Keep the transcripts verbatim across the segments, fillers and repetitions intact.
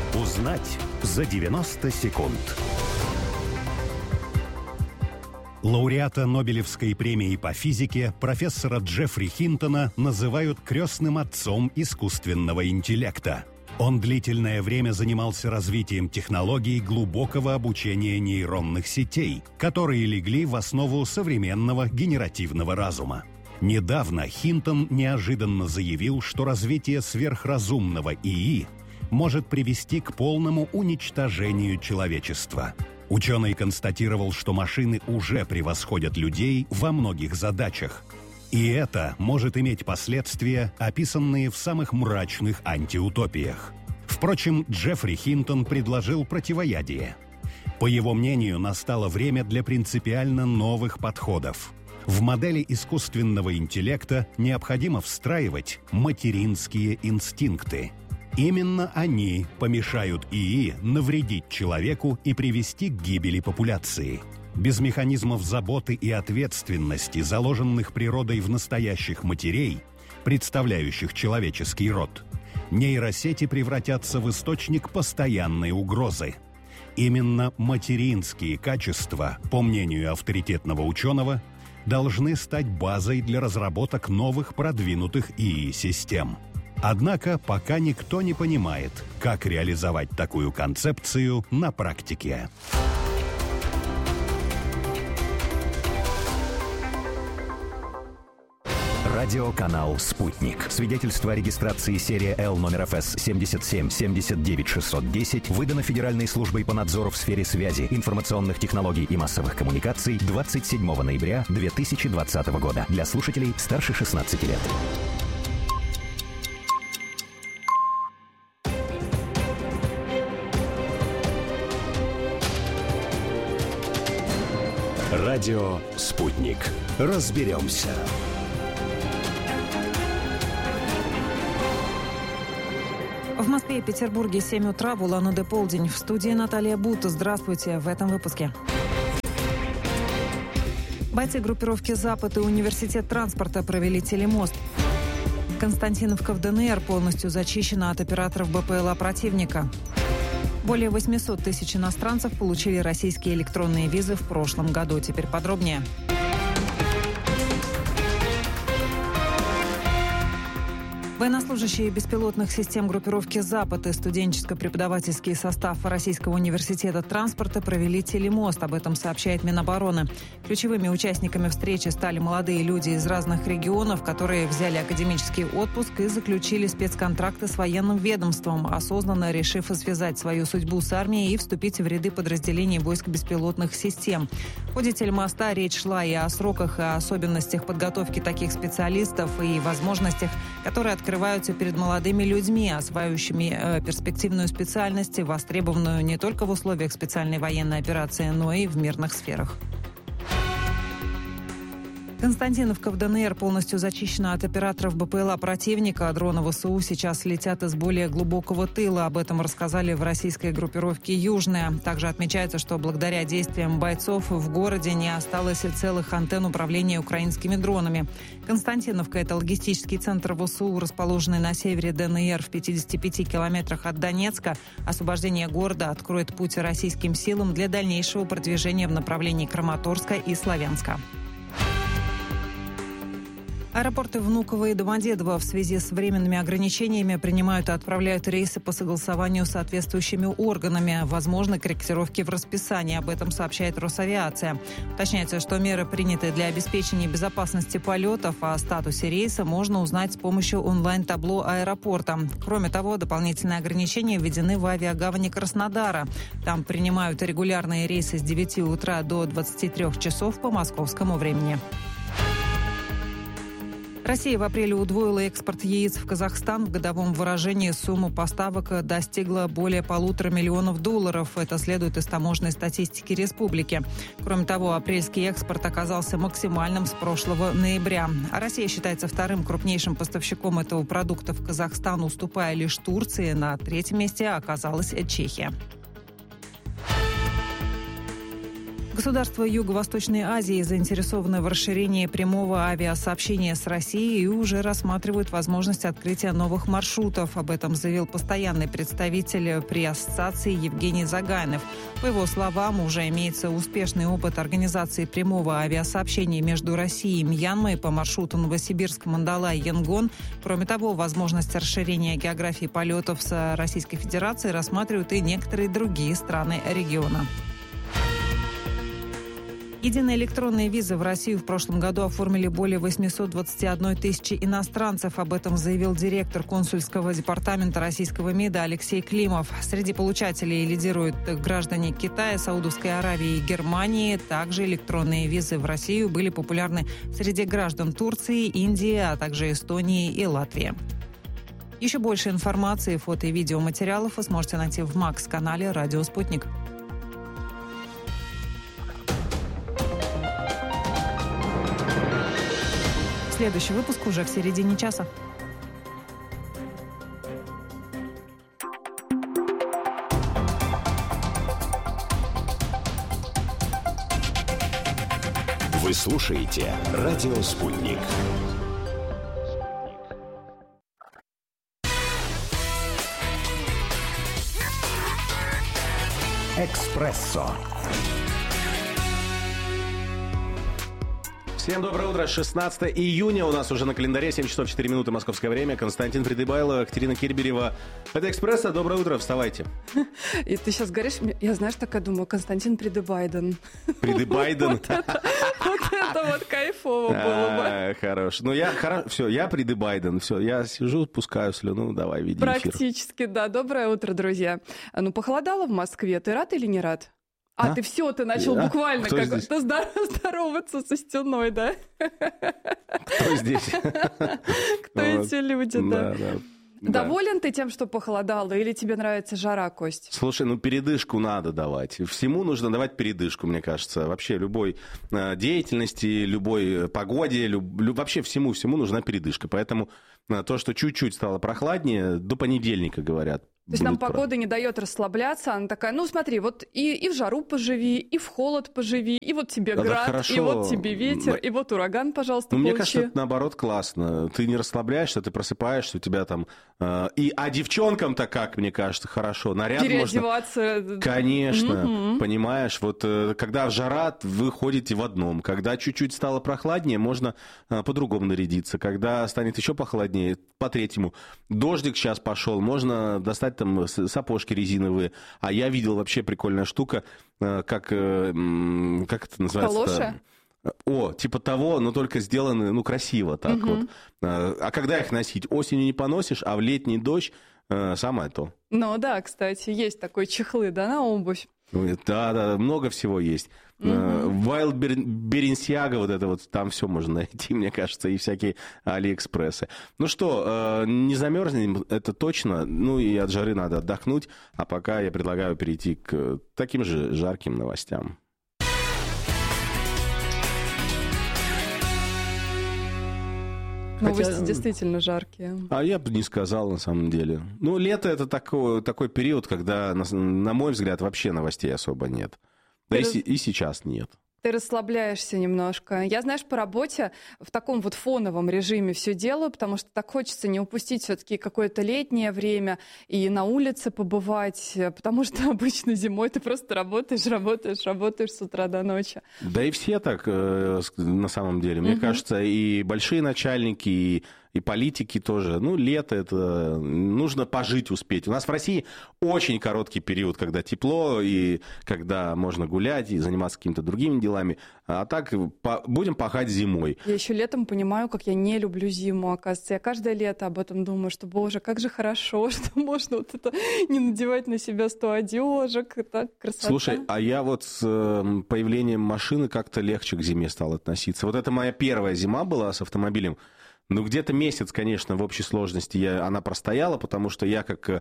Узнать за девяносто секунд. Лауреата Нобелевской премии по физике профессора Джеффри Хинтона называют крестным отцом искусственного интеллекта. Он длительное время занимался развитием технологий глубокого обучения нейронных сетей, которые легли в основу современного генеративного разума. Недавно Хинтон неожиданно заявил, что развитие сверхразумного ИИ может привести к полному уничтожению человечества. Ученый констатировал, что машины уже превосходят людей во многих задачах. И это может иметь последствия, описанные в самых мрачных антиутопиях. Впрочем, Джеффри Хинтон предложил противоядие. По его мнению, настало время для принципиально новых подходов. В модели искусственного интеллекта необходимо встраивать материнские инстинкты. Именно они помешают ИИ навредить человеку и привести к гибели популяции. Без механизмов заботы и ответственности, заложенных природой в настоящих матерей, представляющих человеческий род, нейросети превратятся в источник постоянной угрозы. Именно материнские качества, по мнению авторитетного ученого, должны стать базой для разработок новых продвинутых ИИ-систем. Однако пока никто не понимает, как реализовать такую концепцию на практике. Радиоканал «Спутник». Свидетельство о регистрации серия Л номер эф эс семь семь семь девять шесть десять выдано Федеральной службой по надзору в сфере связи, информационных технологий и массовых коммуникаций двадцать седьмого ноября две тысячи двадцатого года для слушателей старше шестнадцати лет. Радио «Спутник». Разберемся. В Москве и Петербурге семь утра, в Улан-Удэ полдень. В студии Наталья Бут. Здравствуйте в этом выпуске. Бойцы группировки «Запад» и Университет транспорта провели телемост. Константиновка в ДНР полностью зачищена от операторов БПЛА противника. Более восемьсот тысяч иностранцев получили российские электронные визы в прошлом году. Теперь подробнее. Военнослужащие беспилотных систем группировки «Запад» и студенческо-преподавательский состав Российского университета транспорта провели телемост. Об этом сообщает Минобороны. Ключевыми участниками встречи стали молодые люди из разных регионов, которые взяли академический отпуск и заключили спецконтракты с военным ведомством, осознанно решив связать свою судьбу с армией и вступить в ряды подразделений войск беспилотных систем. В ходе телемоста речь шла и о сроках, и о особенностях подготовки таких специалистов и возможностях, которые открываются открываются перед молодыми людьми, осваивающими э, перспективную специальность, востребованную не только в условиях специальной военной операции, но и в мирных сферах. Константиновка в ДНР полностью зачищена от операторов БПЛА противника. Дроны ВСУ сейчас летят из более глубокого тыла. Об этом рассказали в российской группировке «Южная». Также отмечается, что благодаря действиям бойцов в городе не осталось и целых антенн управления украинскими дронами. Константиновка – это логистический центр ВСУ, расположенный на севере ДНР в пятидесяти пяти километрах от Донецка. Освобождение города откроет путь российским силам для дальнейшего продвижения в направлении Краматорска и Славянска. Аэропорты Внуково и Домодедово в связи с временными ограничениями принимают и отправляют рейсы по согласованию с соответствующими органами. Возможны корректировки в расписании. Об этом сообщает Росавиация. Уточняется, что меры приняты для обеспечения безопасности полетов, а о статусе рейса можно узнать с помощью онлайн-табло аэропорта. Кроме того, дополнительные ограничения введены в авиагавани Краснодара. Там принимают регулярные рейсы с девяти утра до двадцати трёх часов по московскому времени. Россия в апреле удвоила экспорт яиц в Казахстан. В годовом выражении сумма поставок достигла более полутора миллионов долларов. Это следует из таможенной статистики республики. Кроме того, апрельский экспорт оказался максимальным с прошлого ноября. А Россия считается вторым крупнейшим поставщиком этого продукта в Казахстан, уступая лишь Турции. На третьем месте оказалась Чехия. Государства Юго-Восточной Азии заинтересованы в расширении прямого авиасообщения с Россией и уже рассматривают возможность открытия новых маршрутов. Об этом заявил постоянный представитель при ассоциации Евгений Загайнов. По его словам, уже имеется успешный опыт организации прямого авиасообщения между Россией и Мьянмой по маршруту Новосибирск-Мандалай-Янгон. Кроме того, возможность расширения географии полетов с Российской Федерацией рассматривают и некоторые другие страны региона. Единые электронные визы в Россию в прошлом году оформили более восемьсот двадцать одна тысяча иностранцев. Об этом заявил директор консульского департамента российского МИДа Алексей Климов. Среди получателей лидируют граждане Китая, Саудовской Аравии и Германии. Также электронные визы в Россию были популярны среди граждан Турции, Индии, а также Эстонии и Латвии. Еще больше информации, фото и видеоматериалов вы сможете найти в Макс-канале «Радио Спутник». Следующий выпуск уже в середине часа. Вы слушаете «Радио Спутник». «Экспрессо». Всем доброе утро. шестнадцатое июня у нас уже на календаре. семь часов четыре минуты московское время. Константин Придыбайло, Катерина Кирберева. Это «Экспрессо». Доброе утро. Вставайте. И ты сейчас говоришь, я, знаешь, такая думаю, Константин Придыбайден. Придыбайден? Вот это вот кайфово было бы. Хорош. Ну, я, все, я Придыбайден. Все, я сижу, пускаю слюну. Давай, веди эфир. Практически, да. Доброе утро, друзья. Ну, похолодало в Москве. Ты рад или не рад? А, а, ты все, ты начал а? буквально Кто как здесь? Здороваться со стеной, да? Кто здесь? Кто эти люди, да? Доволен ты тем, что похолодало, или тебе нравится жара, Кость? Слушай, ну передышку надо давать. Всему нужно давать передышку, мне кажется. Вообще любой деятельности, любой погоде, люб... вообще всему-всему нужна передышка. Поэтому то, что чуть-чуть стало прохладнее, до понедельника, говорят. То есть нам погода не дает расслабляться, она такая, ну смотри, вот и, и в жару поживи, и в холод поживи, и вот тебе да, град, да, и вот тебе ветер, и вот ураган, пожалуйста, ну, получи. Мне кажется, это наоборот классно. Ты не расслабляешься, ты просыпаешься, у тебя там... Э, и, а девчонкам-то как, мне кажется, хорошо. Наряд переодеваться. Можно... Конечно, mm-hmm. понимаешь, вот э, когда жара, вы ходите в одном. Когда чуть-чуть стало прохладнее, можно э, по-другому нарядиться. Когда станет еще похолоднее, по-третьему. Дождик сейчас пошел, можно достать там сапожки резиновые. А я видел вообще прикольная штука, как, как это называется? Калоши? О, типа того, но только сделаны, ну, красиво так угу. вот. А когда их носить? Осенью не поносишь, а в летний дождь самое то. Ну да, кстати, есть такой чехлы, да, на обувь. Да, да, много всего есть. Wild Balenciaga, вот это вот, там все можно найти, мне кажется, и всякие Алиэкспрессы. Ну что, не замерзнем, это точно. Ну и от жары надо отдохнуть. А пока я предлагаю перейти к таким же жарким новостям. Новости Хотя... действительно жаркие. А я бы не сказал, на самом деле. Ну, лето — это такой, такой период, когда, на, на мой взгляд, вообще новостей особо нет. Да и, раз... и сейчас нет. Ты расслабляешься немножко. Я, знаешь, по работе в таком вот фоновом режиме все делаю, потому что так хочется не упустить все-таки какое-то летнее время и на улице побывать, потому что обычно зимой ты просто работаешь, работаешь, работаешь с утра до ночи. Да и все так, на самом деле. Мне угу. кажется, и большие начальники, и... И политики тоже. Ну, лето — это нужно пожить успеть. У нас в России очень короткий период, когда тепло, и когда можно гулять, и заниматься какими-то другими делами. А так по- будем пахать зимой. Я еще летом понимаю, как я не люблю зиму, оказывается. Я каждое лето об этом думаю, что, боже, как же хорошо, что можно вот это не надевать на себя сто одежек. Так красота. Слушай, а я вот с появлением машины как-то легче к зиме стал относиться. Вот это моя первая зима была с автомобилем. Ну, где-то месяц, конечно, в общей сложности я, она простояла, потому что я, как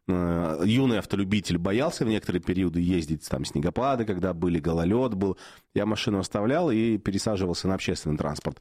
э, юный автолюбитель, боялся в некоторые периоды ездить, там, снегопады, когда были, гололед был. Я машину оставлял и пересаживался на общественный транспорт.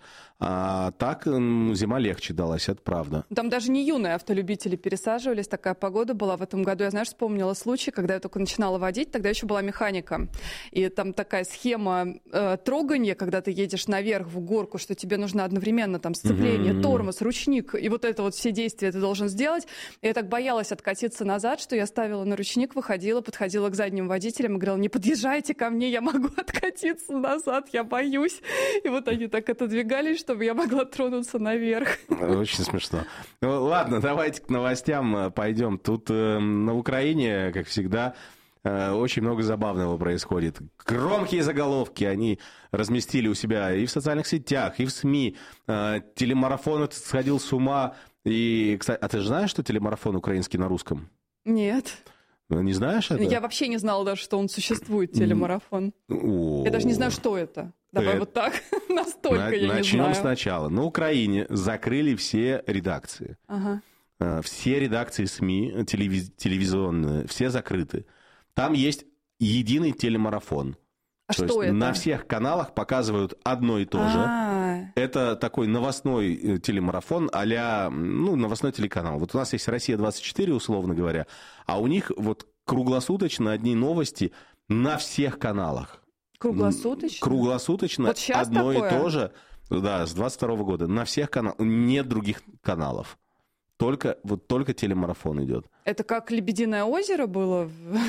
А так ну, зима легче далась, это правда. Там даже не юные автолюбители пересаживались, такая погода была в этом году. Я, знаешь, вспомнила случай, когда я только начинала водить, тогда еще была механика. И там такая схема э, трогания, когда ты едешь наверх в горку, что тебе нужно одновременно там сцепление, mm-hmm. тормоз, ручник, и вот это вот все действия ты должен сделать. И я так боялась откатиться назад, что я ставила на ручник, выходила, подходила к задним водителям и говорила: не подъезжайте ко мне, я могу откатиться назад, я боюсь. И вот они так отодвигались, чтобы я могла тронуться наверх. Очень смешно. Ну, ладно, давайте к новостям пойдем. Тут э, на Украине, как всегда, э, очень много забавного происходит. Громкие заголовки они разместили у себя и в социальных сетях, и в СМИ. Э, телемарафон сходил с ума. И, кстати, а ты же знаешь, что телемарафон украинский на русском? Нет. Не знаешь это? Я вообще не знала даже, что он существует, телемарафон. О-о-о. Я даже не знаю, что это. Давай это... вот так. Настолько на- я не знаю. Начнем сначала. На Украине закрыли все редакции. Ага. Все редакции СМИ, телевиз... телевизионные, все закрыты. Там есть единый телемарафон. А То что есть это? На всех каналах показывают одно и то же. А-а-а. Это такой новостной телемарафон а-ля, ну, новостной телеканал. Вот у нас есть «Россия двадцать четыре», условно говоря, а у них вот круглосуточно одни новости на всех каналах. Круглосуточно? Круглосуточно вот сейчас одно такое? И то же. Да, с двадцать второго года. На всех каналах. Нет других каналов. Только, вот только телемарафон идет. Это как «Лебединое озеро» было?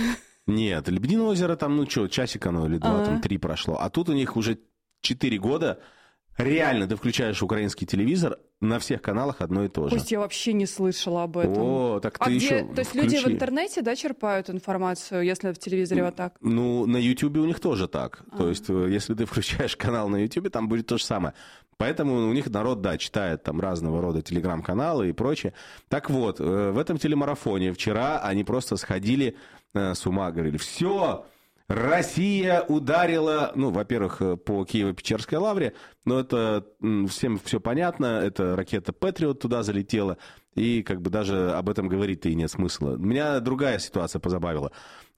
Нет, «Лебединое озеро» там, ну что, часик оно или два, А-а. там три прошло. А тут у них уже четыре года. Реально, ты включаешь украинский телевизор, на всех каналах одно и то же. Пусть я вообще не слышала об этом. О, так а ты где? еще То есть включи. люди в интернете, да, черпают информацию, если в телевизоре вот так? Ну, на Ютубе у них тоже так. А. То есть, если ты включаешь канал на Ютубе, там будет то же самое. Поэтому у них народ, да, читает там разного рода телеграм-каналы и прочее. Так вот, в этом телемарафоне вчера они просто сходили с ума, говорили: все, Россия ударила, ну, во-первых, по Киево-Печерской лавре, но это всем все понятно, это ракета «Патриот» туда залетела, и как бы даже об этом говорить-то и нет смысла. Меня другая ситуация позабавила.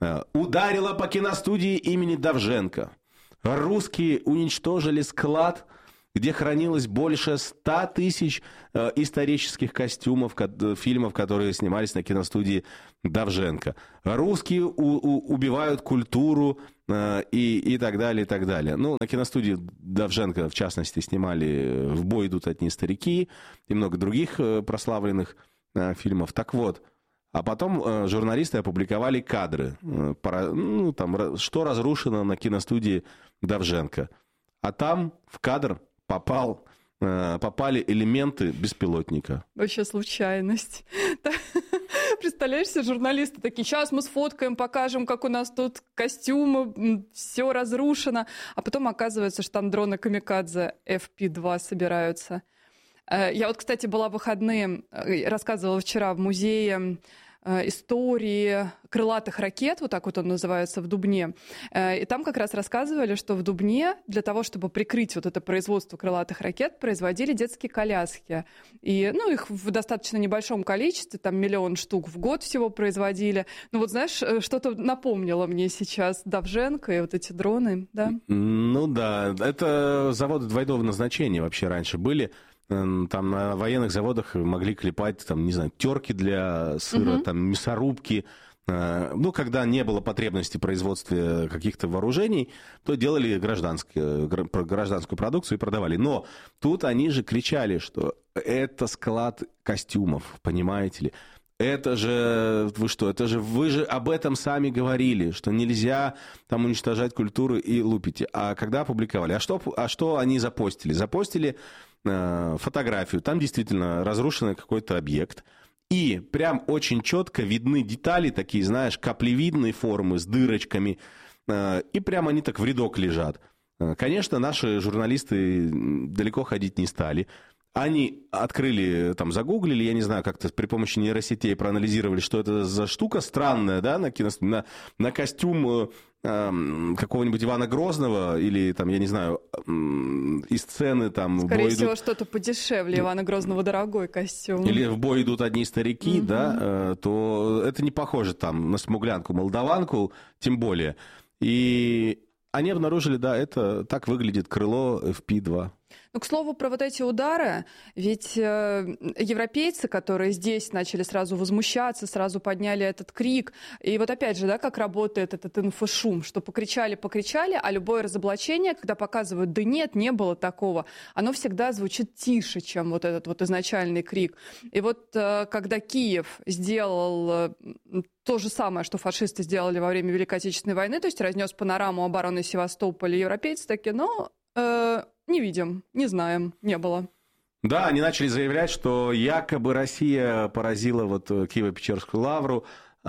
Ударила по киностудии имени Довженко. Русские уничтожили склад, где хранилось больше ста тысяч э, исторических костюмов, ко- фильмов, которые снимались на киностудии Довженко. Русские у- у- убивают культуру э, и, и так далее, и так далее. Ну, на киностудии Довженко, в частности, снимали «В бой идут одни старики» и много других э, прославленных э, фильмов. Так вот, а потом э, журналисты опубликовали кадры, э, пора, ну, там, что разрушено на киностудии Довженко. А там в кадр попал, э, попали элементы беспилотника. Вообще случайность. Представляешь себе, журналисты такие: сейчас мы сфоткаем, покажем, как у нас тут костюмы, все разрушено. А потом оказывается, что там дроны камикадзе эф пи два собираются. Я вот, кстати, была в выходные, рассказывала вчера в музее истории крылатых ракет, вот так вот он называется, в Дубне. И там как раз рассказывали, что в Дубне для того, чтобы прикрыть вот это производство крылатых ракет, производили детские коляски. И, ну, их в достаточно небольшом количестве, там миллион штук в год всего производили. Ну вот, знаешь, что-то напомнило мне сейчас Довженко и вот эти дроны, да? Ну да, это заводы двойного назначения вообще раньше были. Там на военных заводах могли клепать, там, не знаю, терки для сыра, угу. там, мясорубки. Ну, когда не было потребности в производстве каких-то вооружений, то делали гражданскую, гражданскую продукцию и продавали. Но тут они же кричали, что это склад костюмов, понимаете ли. Это же, вы что, это же, вы же об этом сами говорили, что нельзя там уничтожать культуру и лупите. А когда опубликовали, а что, а что они запостили? Запостили э, фотографию, там действительно разрушенный какой-то объект, и прям очень четко видны детали, такие, знаешь, каплевидные формы с дырочками, э, и прям они так в рядок лежат. Конечно, наши журналисты далеко ходить не стали. Они открыли, там, загуглили, я не знаю, как-то при помощи нейросетей проанализировали, что это за штука странная, да, на, кино, на, на костюм э, какого-нибудь Ивана Грозного или, там, я не знаю, э, из сцены там... Скорее в бой всего, идут... что-то подешевле Ивана Грозного, дорогой костюм. Или в бой идут одни старики, Угу. да, э, то это не похоже там на смуглянку-молдаванку, тем более. И они обнаружили, да, это так выглядит крыло эф пи два. Ну, к слову, про вот эти удары, ведь э, европейцы, которые здесь начали сразу возмущаться, сразу подняли этот крик. И вот опять же, да, как работает этот инфошум, что покричали-покричали, а любое разоблачение, когда показывают, да нет, не было такого, оно всегда звучит тише, чем вот этот вот изначальный крик. И вот э, когда Киев сделал э, то же самое, что фашисты сделали во время Великой Отечественной войны, то есть разнес панораму обороны Севастополя, европейцы такие, ну... Э, Не видим, не знаем, не было. Да, они начали заявлять, что якобы Россия поразила вот Киево-Печерскую лавру,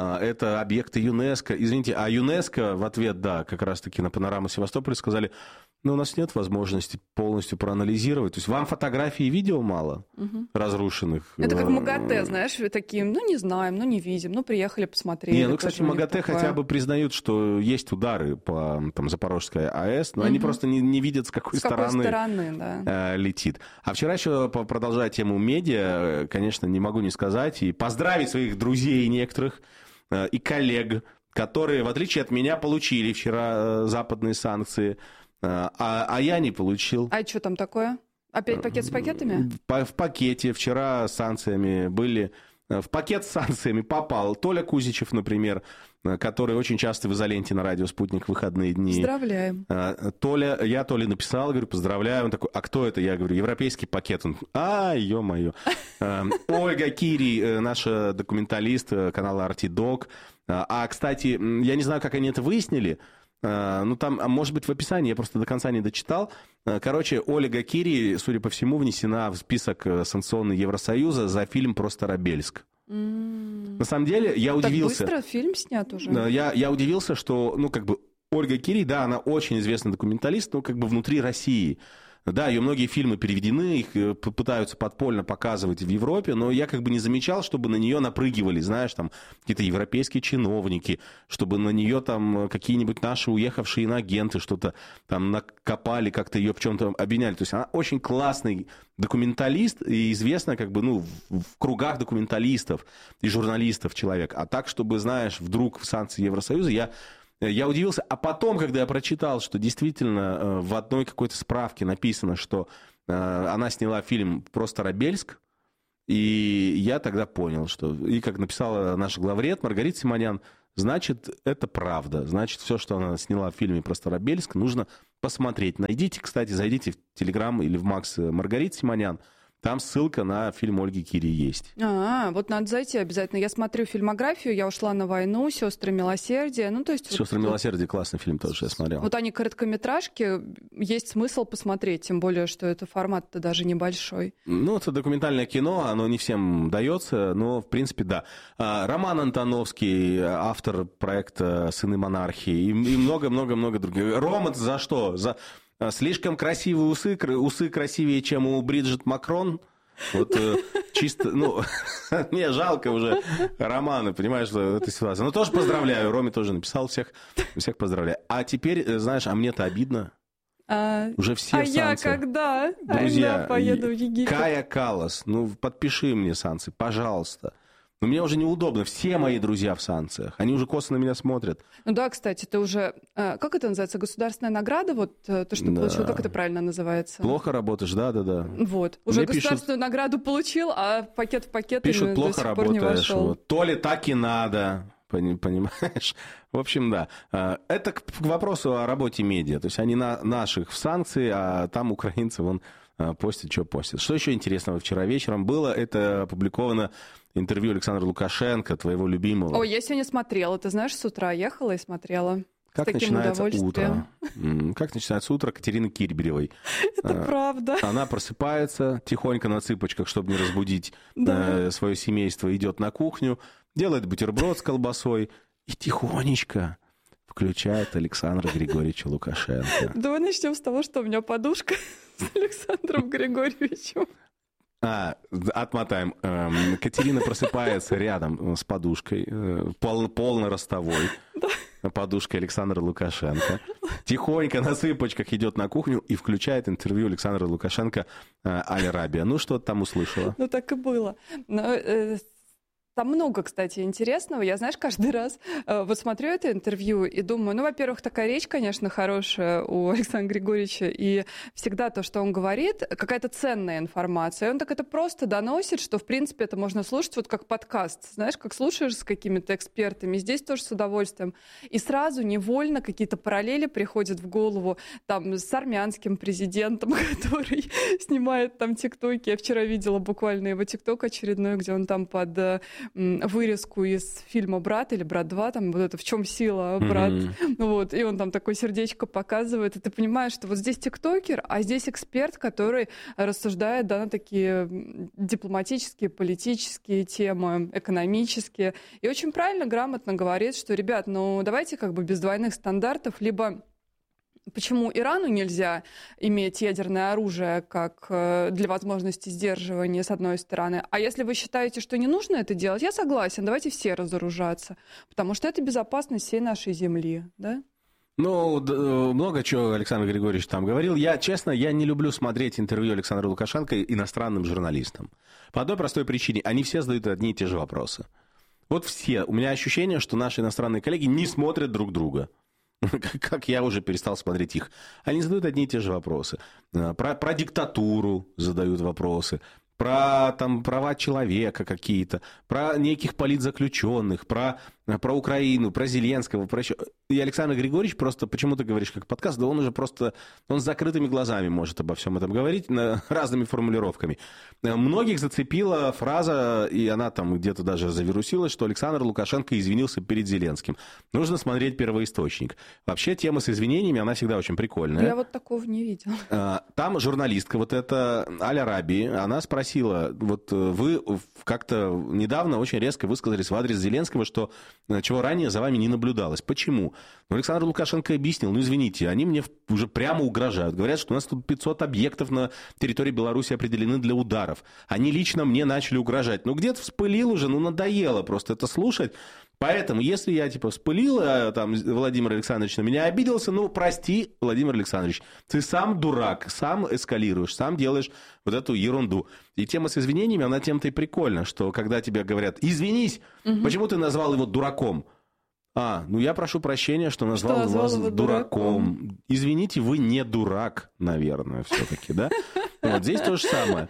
это объекты ЮНЕСКО. Извините, а ЮНЕСКО в ответ, да, как раз-таки на панораму Севастополя сказали, ну, у нас нет возможности полностью проанализировать. То есть вам фотографий и видео мало угу. разрушенных. Это как МАГАТЭ, знаешь, такие, ну, не знаем, ну, не видим, ну, приехали, посмотрели. Не, ну, кстати, МАГАТЭ хотя бы признают, что есть удары по там, Запорожской АЭС, но угу. они просто не, не видят, с какой с стороны, какой стороны да. летит. А вчера еще, продолжая тему медиа, конечно, не могу не сказать, и поздравить своих друзей некоторых и коллег, которые, в отличие от меня, получили вчера западные санкции, а, а я не получил. А что там такое? Опять пакет с пакетами? В, в пакете вчера с санкциями были... В пакет с санкциями попал Толя Кузичев, например, который очень часто в изоленте на радио «Спутник» в выходные дни. Поздравляем. Толя, я Толе написал, говорю, поздравляю. Он такой, а кто это? Я говорю, европейский пакет. Он, а, ё-моё. Ольга Кири, наша документалист канала «Артидок». А, кстати, я не знаю, как они это выяснили. Ну, там, может быть, в описании, я просто до конца не дочитал. Короче, Ольга Кири, судя по всему, внесена в список санкционный Евросоюза за фильм «Про Старобельск». Mm. На самом деле, я удивился... Так быстро фильм снят уже? Я, я удивился, что, ну, как бы, Ольга Кири, да, она очень известный документалист, но как бы внутри России. Да, ее многие фильмы переведены, их пытаются подпольно показывать в Европе, но я как бы не замечал, чтобы на нее напрыгивали, знаешь, там какие-то европейские чиновники, чтобы на нее там какие-нибудь наши уехавшие иноагенты что-то там накопали, как-то ее в чем-то обвиняли. То есть она очень классный документалист и известна как бы, ну, в кругах документалистов и журналистов человек. А так, чтобы, знаешь, вдруг в санкции Евросоюза, я... Я удивился, а потом, когда я прочитал, что действительно в одной какой-то справке написано, что она сняла фильм про Старобельск, и я тогда понял, что, и как написала наша главред Маргарита Симонян, значит, это правда, значит, все, что она сняла в фильме про Старобельск, нужно посмотреть. Найдите, кстати, зайдите в Телеграм или в Макс Маргарита Симонян, там ссылка на фильм Ольги Кири есть. А, вот надо зайти обязательно. Я смотрю фильмографию, я ушла на войну, «Сестры милосердия». Ну, то есть «Сестры вот, милосердия» классный фильм тоже, я смотрел. Вот они короткометражки, есть смысл посмотреть, тем более, что это формат-то даже небольшой. Ну, это документальное кино, оно не всем дается, но, в принципе, да. Роман Антоновский, автор проекта «Сыны монархии», и много-много-много других. Рома, за что? За... Слишком красивые усы, усы красивее, чем у Бриджит Макрон. Вот э, чисто, ну, мне жалко уже Романа, понимаешь, эта ситуация. Но тоже поздравляю, Роме тоже написал, всех, всех поздравляю. А теперь, знаешь, а мне-то обидно. А, уже все а санкции. я когда? Друзья, а я поеду в Египет. Кая Каллас, ну, подпиши мне санкции, пожалуйста. Но мне уже неудобно. Все мои друзья в санкциях. Они уже косо на меня смотрят. Ну да, кстати, ты уже... Как это называется? Государственная награда? Вот то, что да. получил. Как это правильно называется? Плохо работаешь, да-да-да. Вот. Уже мне государственную пишут, поход получил, а пакет в пакет пишут, до сих пор не вошел. Вот. То ли так и надо. Понимаешь? В общем, да. Это к вопросу о работе медиа. То есть они на наших в санкции, а там украинцы вон постят, что постят. Что еще интересного вчера вечером было? Это опубликовано интервью Александра Лукашенко, твоего любимого. Ой, я сегодня смотрела. Ты знаешь, с утра ехала и смотрела. Как с таким начинается удовольствием. утро? Как начинается утро Катерины Кирберевой? Это правда. Она просыпается тихонько на цыпочках, чтобы не разбудить да. свое семейство, идет на кухню, делает бутерброд с колбасой и тихонечко включает Александра Григорьевича Лукашенко. Давай начнем с того, что у меня подушка с Александром Григорьевичем. А, отмотаем. Катерина просыпается рядом с подушкой, пол, полно-ростовой. Да. подушкой Александр Лукашенко. Тихонько на цыпочках идет на кухню и включает интервью Александра Лукашенко Аль-Арабия. Ну, что ты там услышала? Ну, так и было. Но, э, там много, кстати, интересного. Я, знаешь, каждый раз э, вот смотрю это интервью и думаю, ну, во-первых, такая речь, конечно, хорошая у Александра Григорьевича, и всегда то, что он говорит, какая-то ценная информация. И он так это просто доносит, что, в принципе, это можно слушать вот как подкаст. Знаешь, как слушаешь с какими-то экспертами. Здесь тоже с удовольствием. И сразу невольно какие-то параллели приходят в голову там с армянским президентом, который снимает там тиктоки. Я вчера видела буквально его тикток очередной, где он там под вырезку из фильма «Брат» или «Брат два», там вот это «В чем сила, брат?». Mm-hmm. Вот, и он там такое сердечко показывает, и ты понимаешь, что вот здесь тиктокер, а здесь эксперт, который рассуждает, да, на такие дипломатические, политические темы, экономические, и очень правильно, грамотно говорит, что, ребят, ну давайте как бы без двойных стандартов, либо почему Ирану нельзя иметь ядерное оружие как для возможности сдерживания, с одной стороны. А если вы считаете, что не нужно это делать, я согласен, давайте все разоружаться. Потому что это безопасность всей нашей земли, да? Ну, много чего Александр Григорьевич там говорил. Я, честно, я не люблю смотреть интервью Александра Лукашенко иностранным журналистам. По одной простой причине. Они все задают одни и те же вопросы. Вот все. У меня ощущение, что наши иностранные коллеги не смотрят друг друга. Как я уже перестал смотреть их. Они задают одни и те же вопросы. Про, про диктатуру задают вопросы. Про там, права человека какие-то. Про неких политзаключенных. Про, про Украину. Про Зеленского. Про еще... И Александр Григорьевич просто, почему ты говоришь как подкаст, да он уже просто, он с закрытыми глазами может обо всем этом говорить, разными формулировками. Многих зацепила фраза, и она там где-то даже завирусилась, что Александр Лукашенко извинился перед Зеленским. Нужно смотреть первоисточник. Вообще тема с извинениями, она всегда очень прикольная. Я вот такого не видела. Там журналистка, вот эта Аль-Арабии, она спросила, вот вы как-то недавно очень резко высказались в адрес Зеленского, что чего ранее за вами не наблюдалось. Почему? Ну, Александр Лукашенко объяснил, ну, извините, они мне уже прямо угрожают. Говорят, что у нас тут пятьсот объектов на территории Беларуси определены для ударов. Они лично мне начали угрожать. Ну, где-то вспылил уже, ну, надоело просто это слушать. Поэтому, если я, типа, вспылил, а, там, Владимир Александрович на меня обиделся, ну, прости, Владимир Александрович, ты сам дурак, сам эскалируешь, сам делаешь вот эту ерунду. И тема с извинениями, она тем-то и прикольна, что когда тебе говорят, извинись, угу. почему ты назвал его дураком? А, ну я прошу прощения, что назвал, что назвал вас его дураком. дураком. Извините, вы не дурак, наверное, все-таки, да? Вот здесь то же самое.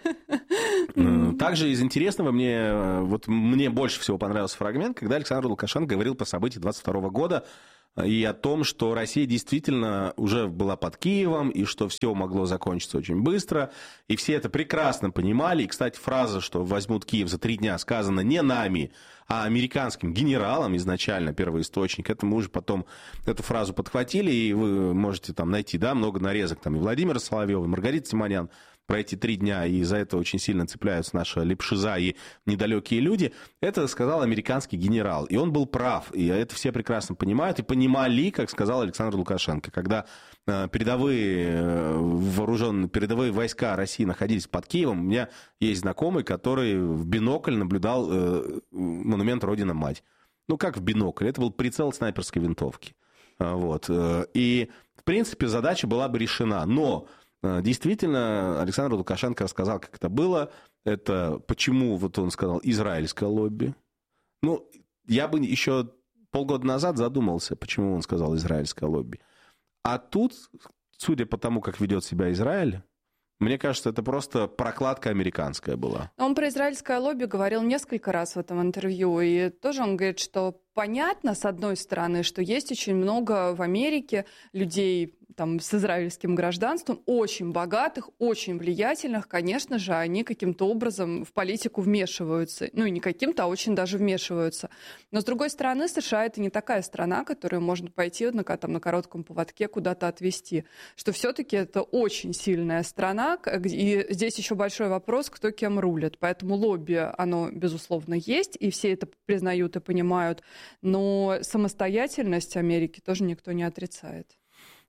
Также из интересного мне, вот мне больше всего понравился фрагмент, когда Александр Лукашенко говорил про события двадцать второго года и о том, что Россия действительно уже была под Киевом, и что все могло закончиться очень быстро, и все это прекрасно понимали. И, кстати, фраза, что возьмут Киев за три дня, сказана не нами, а американским генералам изначально, первоисточник. Это мы уже потом эту фразу подхватили, и вы можете там найти, да, много нарезок, там и Владимира Соловьева, и Маргарита Симонян про эти три дня, и за это очень сильно цепляются наши лепшиза и недалекие люди. Это сказал американский генерал, и он был прав, и это все прекрасно понимают, и понимали, как сказал Александр Лукашенко, когда передовые вооруженные, передовые войска России находились под Киевом, у меня есть знакомый, который в бинокль наблюдал монумент Родина-Мать. Ну, как в бинокль? Это был прицел снайперской винтовки. Вот. И, в принципе, задача была бы решена, но действительно, Александр Лукашенко рассказал, как это было. Это почему, вот он сказал, израильское лобби. Ну, я бы еще полгода назад задумался, почему он сказал израильское лобби. А тут, судя по тому, как ведет себя Израиль, мне кажется, это просто прокладка американская была. Он про израильское лобби говорил несколько раз в этом интервью. И тоже он говорит, что понятно, с одной стороны, что есть очень много в Америке людей там, с израильским гражданством, очень богатых, очень влиятельных. Конечно же, они каким-то образом в политику вмешиваются. Ну и не каким-то, а очень даже вмешиваются. Но с другой стороны, США — это не такая страна, которую можно пойти на, там, на коротком поводке куда-то отвезти. Что все-таки это очень сильная страна. И здесь еще большой вопрос, кто кем рулит. Поэтому лобби, оно, безусловно, есть, и все это признают и понимают. Но самостоятельность Америки тоже никто не отрицает.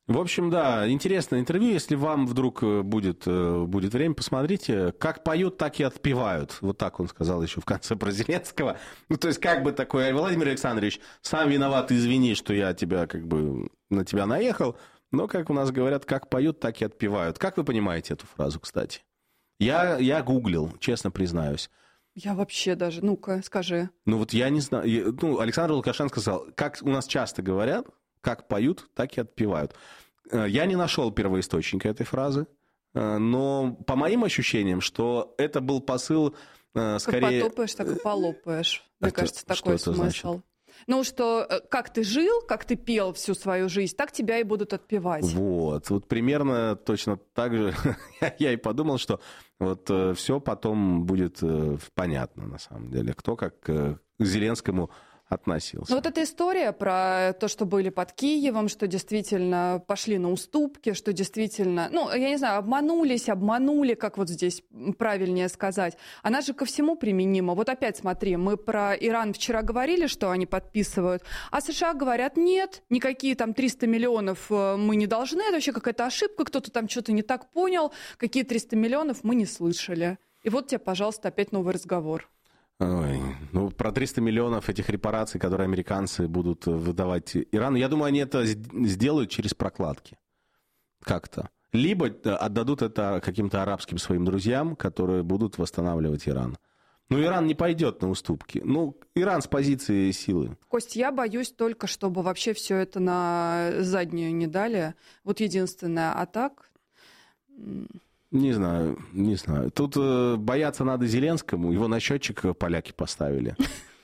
В общем, да, интересное интервью. Если вам вдруг будет, будет время, посмотрите. Как поют, так и отпевают. Вот так он сказал еще в конце про Зеленского. Ну, то есть, как бы такой, Владимир Александрович, сам виноват, извини, что я тебя, как бы, на тебя наехал. Но, как у нас говорят, как поют, так и отпевают. Как вы понимаете эту фразу, кстати? Я, я гуглил, честно признаюсь. Я вообще даже, ну-ка, скажи. Ну, вот я не знаю. Ну, Александр Лукашенко сказал, как у нас часто говорят, как поют, так и отпевают. Я не нашел первоисточника этой фразы, но по моим ощущениям, что это был посыл скорее... Как потопаешь, так и полопаешь. Мне это, кажется, такой что это смысл. Значит? Ну, что как ты жил, как ты пел всю свою жизнь, так тебя и будут отпевать. Вот, вот примерно точно так же я и подумал, что вот все потом будет понятно, на самом деле, кто как к Зеленскому относился. Ну, вот эта история про то, что были под Киевом, что действительно пошли на уступки, что действительно, ну, я не знаю, обманулись, обманули, как вот здесь правильнее сказать. Она же ко всему применима. Вот опять смотри, мы про Иран вчера говорили, что они подписывают, а США говорят, нет, никакие там триста миллионов мы не должны, это вообще какая-то ошибка, кто-то там что-то не так понял, какие триста миллионов мы не слышали. И вот тебе, пожалуйста, опять новый разговор. Ой, ну, про триста миллионов этих репараций, которые американцы будут выдавать Ирану, я думаю, они это сделают через прокладки как-то. Либо отдадут это каким-то арабским своим друзьям, которые будут восстанавливать Иран. Но Иран не пойдет на уступки. Ну, Иран с позиции силы. Кость, я боюсь только, чтобы вообще все это на заднюю не дали. Вот единственное. А так... Не знаю, не знаю. Тут э, бояться надо Зеленскому. Его на счетчик поляки поставили.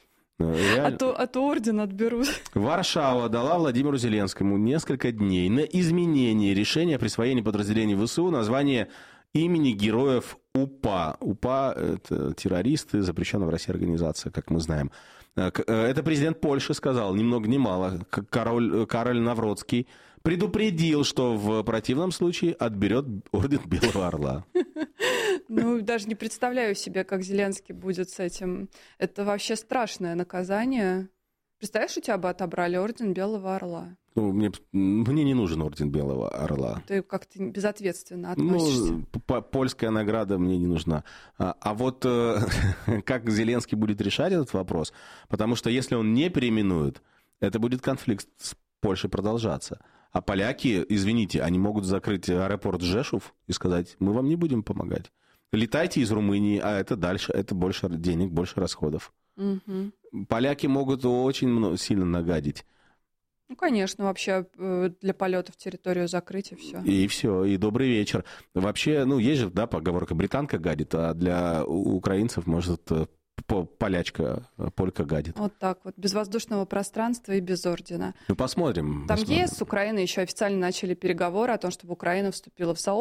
А то, а то орден отберут. Варшава дала Владимиру Зеленскому несколько дней на изменение решения о присвоении подразделений ВСУ названия имени героев УПА. УПА – это террористы, запрещенная в России организация, как мы знаем. Это президент Польши сказал, ни много ни мало. Король, Кароль Навроцкий предупредил, что в противном случае отберет орден Белого Орла. Ну, даже не представляю себе, как Зеленский будет с этим. Это вообще страшное наказание. Представляешь, у тебя бы отобрали орден Белого Орла? Ну, мне, мне не нужен орден Белого Орла. Ты как-то безответственно относишься. Ну, польская награда мне не нужна. А, а вот э, как Зеленский будет решать этот вопрос? Потому что если он не переименует, это будет конфликт с Польшей продолжаться. А поляки, извините, они могут закрыть аэропорт Жешув и сказать, мы вам не будем помогать. Летайте из Румынии, а это дальше, это больше денег, больше расходов. Угу. Поляки могут очень много, сильно нагадить. Ну, конечно, вообще для полета в территорию закрыть и все. И все, и добрый вечер. Вообще, ну, есть же, да, поговорка, британка гадит, а для украинцев, может, полячка, полька гадит. Вот так вот, без воздушного пространства и без ордена. Ну, посмотрим. Там посмотрим. ЕС с Украиной еще официально начали переговоры о том, чтобы Украина вступила в сообщество.